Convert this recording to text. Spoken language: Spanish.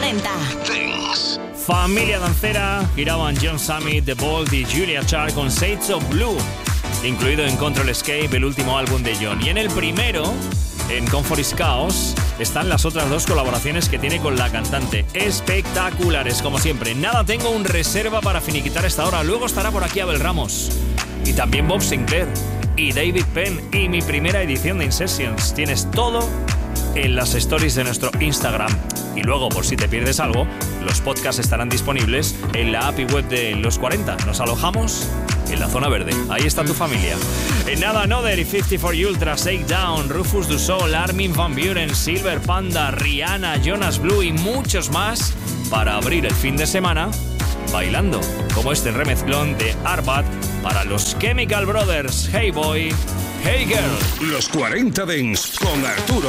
40. Dance. Familia dancera giraban John Summit, The Bold y Julia Child con Shades of Blue, incluido en Control Escape, el último álbum de John. Y en el primero, en Comfort is Chaos, están las otras dos colaboraciones que tiene con la cantante. Espectaculares, como siempre. Nada tengo un reserva para finiquitar esta hora. Luego estará por aquí Abel Ramos. Y también Bob Sinclair. Y David Penn. Y mi primera edición de In Sessions. Tienes todo en las stories de nuestro Instagram. Y luego, por si te pierdes algo, los podcasts estarán disponibles en la app y web de Los 40. Nos alojamos en la zona verde. Ahí está tu familia. En nada, Another y 54 Ultra, Shakedown, Rufus Du Sol, Armin van Buuren, Silver Panda, Rihanna, Jonas Blue y muchos más para abrir el fin de semana bailando, como este remezclón de Arbat para los Chemical Brothers. Hey Boy, Hey Girl. Los 40 Dance con Arturo